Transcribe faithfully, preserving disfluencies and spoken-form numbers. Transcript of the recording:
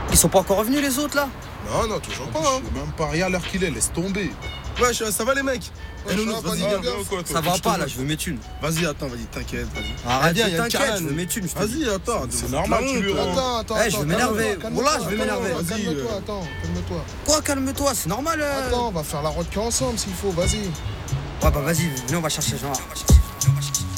Ils sont pas encore revenus les autres là? Non, non, toujours pas. Je Hein. sais même pas rien l'heure qu'il est, laisse tomber. Wesh, ça va les mecs? Ouais, Eh, Nounou, ça va, vas-y, pas viens. bien, quoi, toi. Ça va pas là, je veux mes thunes. Vas-y, attends, vas-y, t'inquiète, vas-y. Arrête, Viens, y a une t'inquiète, carène. je veux mes thunes. je te dis. Vas-y, attends. C'est normal, tu lui rends. Attends, attends. Eh, je vais attends, m'énerver. calme-toi, Voilà, je vais calme-toi, m'énerver. Vas-y, Calme-toi, euh. attends, calme-toi. Quoi, calme-toi, c'est normal. euh. Attends, on va faire la route ensemble s'il faut, vas-y. Ouais, bah vas-y, viens, on va chercher, genre. On va chercher, on va chercher.